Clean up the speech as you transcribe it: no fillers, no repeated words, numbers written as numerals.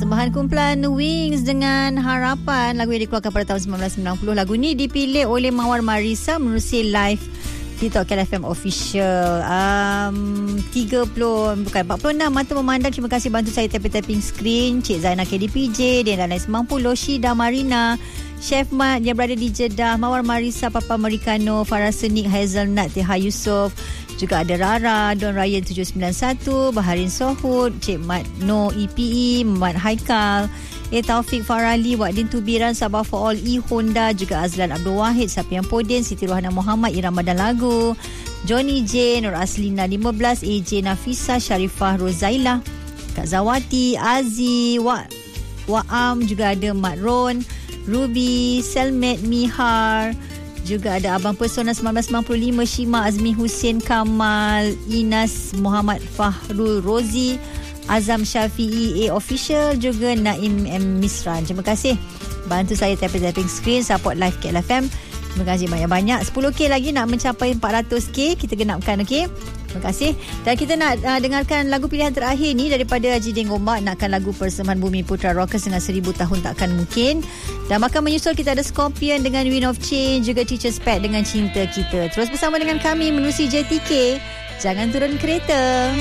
Persembahan kumpulan Wings dengan Harapan, lagu yang dikeluarkan pada tahun 1990. Lagu ni dipilih oleh Mawar Marissa menerusi live di Talk FM Official. 46 mata memandang. Terima kasih bantu saya tapping screen. Cik Zainal KDPJ, Dia dan Lain 90, Shida Marina, Chef Mat yang berada di Jeddah, Mawar Marissa, Papa Americano, Farah Senik, Hazelnut, Tiha Yusof. Juga ada Rara, Don Ryan 791, Baharin Sohud, Cik Mat No EPE, Mat Haikal, Taufik Farali, Wadin Tubiran, Sabah for All, Honda, juga Azlan Abdul Wahid, Sapian Podin, Siti Rohana Muhammad, Irama dan Lagu, Johnny J, Nur Aslina 15, AJ Nafisa, Sharifah Rozaila, Kak Zawati, Azi, Waam, juga ada Mat Ron, Ruby, Selmet Mihar, juga ada Abang Persona 1995, Shima Azmi Hussein Kamal, Inas Muhammad Fahrul Rozi, Azam Syafi'i A Official, juga Naim M Misran. Terima kasih bantu saya tapping screen, support live KLFM. Terima kasih banyak-banyak. 10K lagi nak mencapai 400K kita genapkan, okey. Terima kasih. Dan kita nak dengarkan lagu pilihan terakhir ni daripada Haji Din Gombak. Nakkan lagu Persembahan Bumi Putra Rockers dengan 1000 tahun takkan mungkin. Dan makan menyusul kita ada Scorpion dengan Wind of Change, juga Teacher's Pet dengan Cinta Kita. Terus bersama dengan kami menerusi JTK. Jangan turun kereta.